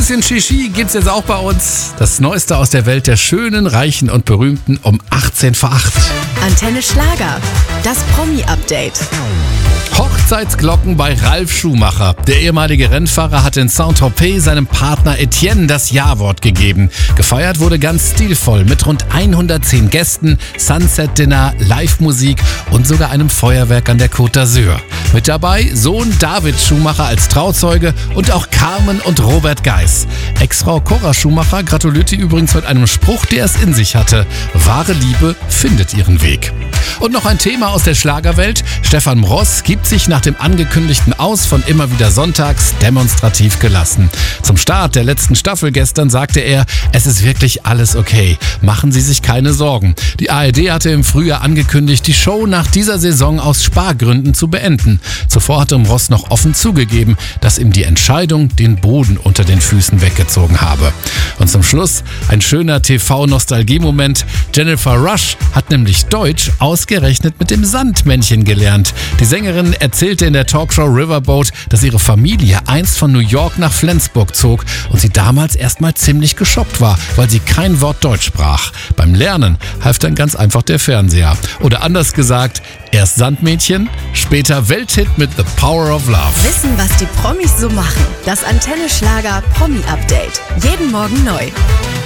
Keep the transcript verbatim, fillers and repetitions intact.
bisschen Shishi gibt's jetzt auch bei uns. Das Neueste aus der Welt der Schönen, Reichen und Berühmten um achtzehn vor acht. Antenne Schlager, das Promi-Update. Hochzeitsglocken bei Ralf Schumacher. Der ehemalige Rennfahrer hat in Saint-Tropez seinem Partner Etienne das Ja-Wort gegeben. Gefeiert wurde ganz stilvoll mit rund hundertzehn Gästen, Sunset-Dinner, Live-Musik und sogar einem Feuerwerk an der Côte d'Azur. Mit dabei Sohn David Schumacher als Trauzeuge und auch Carmen und Robert Geis. Ex-Frau Cora Schumacher gratulierte übrigens mit einem Spruch, der es in sich hatte. Wahre Liebe findet ihren Weg. Und noch ein Thema aus der Schlagerwelt. Stefan Ross gibt sich nach dem angekündigten Aus von Immer wieder sonntags demonstrativ gelassen. Zum Start der letzten Staffel gestern sagte er, es ist wirklich alles okay. Machen Sie sich keine Sorgen. Die A R D hatte im Frühjahr angekündigt, die Show nach dieser Saison aus Spargründen zu beenden. Zuvor hatte Ross noch offen zugegeben, dass ihm die Entscheidung den Boden unter den Füßen weggezogen habe. Und zum Schluss ein schöner T V-Nostalgie-Moment. Jennifer Rush hat nämlich Deutsch ausgerechnet mit dem Sandmännchen gelernt. Die Sängerin erzählte in der Talkshow Riverboat, dass ihre Familie einst von New York nach Flensburg zog und sie damals erstmal ziemlich geschockt war, weil sie kein Wort Deutsch sprach. Beim Lernen half dann ganz einfach der Fernseher. Oder anders gesagt, erst Sandmädchen, später Welthit mit The Power of Love. Wissen, was die Promis so machen. Das Antenne Schlager Promi-Update. Jeden Morgen neu.